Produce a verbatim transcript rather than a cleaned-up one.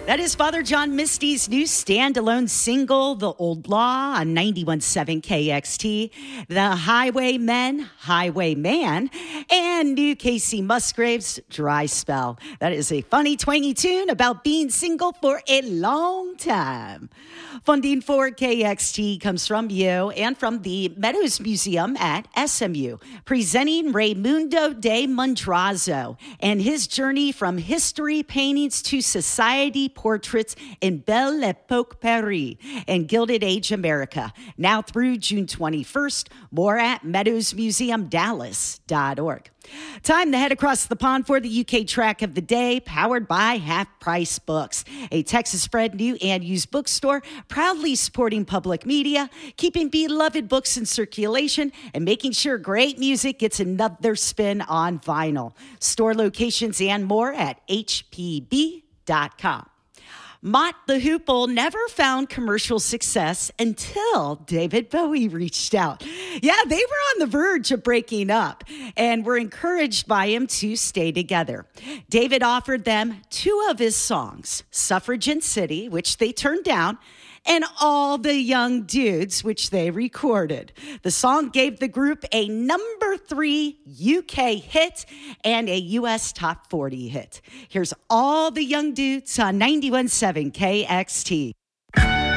That is Father John Misty's new standalone single, The Old Law, on ninety-one point seven K X T, The Highwaymen, Highwayman, and new Casey Musgraves, Dry Spell. That is a funny, twangy tune about being single for a long time. Funding for K X T comes from you and from the Meadows Museum at S M U, presenting Raimundo de Mondrazo and his journey from history paintings to society portraits in Belle Epoque Paris and Gilded Age America. Now through June twenty-first. More at meadows museum dallas dot org. Time to head across the pond for the U K track of the day, powered by Half Price Books, a Texas-bred new and used bookstore proudly supporting public media, keeping beloved books in circulation, and making sure great music gets another spin on vinyl. Store locations and more at H P B dot com. Mott the Hoople never found commercial success until David Bowie reached out. Yeah, they were on the verge of breaking up and were encouraged by him to stay together. David offered them two of his songs, Suffragette City, which they turned down, and All the Young Dudes, which they recorded. The song gave the group a number three U K hit and a U S top forty hit. Here's All the Young Dudes on ninety-one point seven K X T.